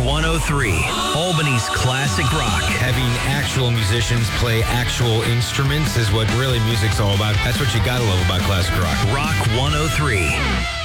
103, Albany's classic rock. Having actual musicians play actual instruments is what really music's all about. That's what you gotta love about classic rock. Rock 103.